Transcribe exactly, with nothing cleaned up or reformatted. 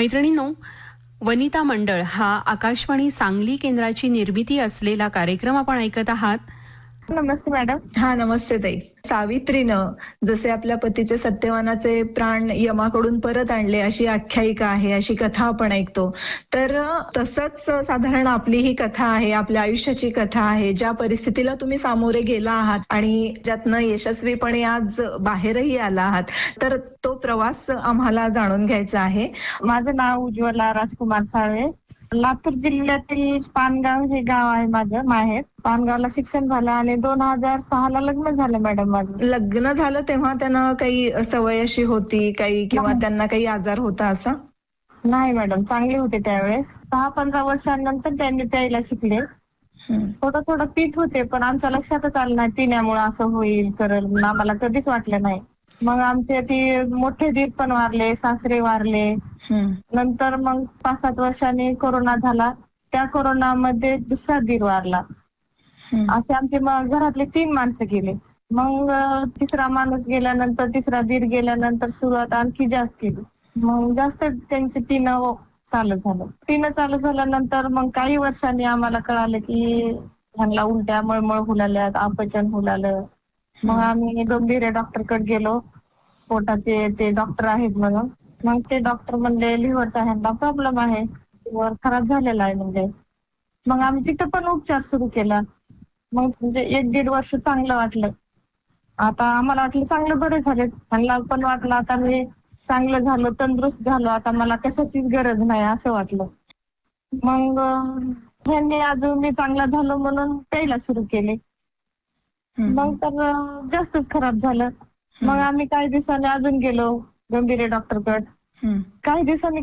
मैत्रिणींनो, वनिता मंडळ हा आकाशवाणी सांगली केंद्राची निर्मिती असलेला कार्यक्रम आपण ऐकत आहात. नमस्ते मॅडम. हा नमस्ते ताई. सावित्रीनं जसे आपल्या पतीचे सत्यवानाचे प्राण यमाकडून परत आणले अशी आख्यायिका आहे, अशी कथा आपण ऐकतो. तर तसंच साधारण आपली ही कथा आहे, आपल्या आयुष्याची कथा आहे, ज्या परिस्थितीला तुम्ही सामोरे गेला आहात आणि ज्यातनं यशस्वीपणे आज बाहेरही आला आहात, तर तो प्रवास आम्हाला जाणून घ्यायचा आहे. माझं नाव उज्ज्वला राजकुमार साळवे. लातूर जिल्ह्यातील पानगाव हे गाव आहे माझं माहेर. पानगावला शिक्षण झालं आणि दोन हजार सहा ला लग्न झालं मॅडम माझं. लग्न झालं तेव्हा त्यांना काही सवय अशी होती काही किंवा नाही. त्यांना काही आजार होता असा? नाही मॅडम, चांगले होते त्यावेळेस. दहा पंधरा वर्षांनंतर त्यांनी प्यायला शिकले. थोडं थोडं पित होते पण आमच्या लक्षातच आलं नाही पिण्यामुळे असं होईल करेल, आम्हाला कधीच वाटलं नाही. मग आमचे ती मोठे दीर पण वारले, सासरे वारले. नंतर मग पाच सात वर्षांनी कोरोना झाला. त्या कोरोनामध्ये दुसरा दीर वारला. असे आमचे मग घरातले तीन माणसं गेले. मग तिसरा माणूस गेल्यानंतर, तिसरा दीर गेल्यानंतर सुरुवात आणखी जास्त केली. मग जास्त त्यांचे तीन चालू झालं. तीन चालू झाल्यानंतर मग काही वर्षांनी आम्हाला कळालं की ह्यांना उलट्या, मळमळ हुलाल्यात, अपचन हुलालं. मग आम्ही गंभीर डॉक्टरकडे गेलो. पोटाचे ते डॉक्टर आहेत म्हणून. मग ते डॉक्टर म्हणले लिव्हरचा ह्यांना प्रॉब्लेम आहे, लिव्हर खराब झालेला आहे म्हणजे. मग आम्ही तिथं पण उपचार सुरू केला. मग म्हणजे एक दीड वर्ष चांगलं वाटलं. आता आम्हाला वाटलं चांगलं बरे झाले. ह्यांना पण वाटलं आता मी चांगलं झालो, तंदुरुस्त झालो, आता मला कशाचीच गरज नाही असं वाटलं. मग ह्यांनी अजून मी चांगला झालो म्हणून प्यायला सुरू केले. मग तर जास्तच खराब झालं. मग आम्ही काही दिवसांनी अजून गेलो गंभीर डॉक्टरकडे. काही दिवसांनी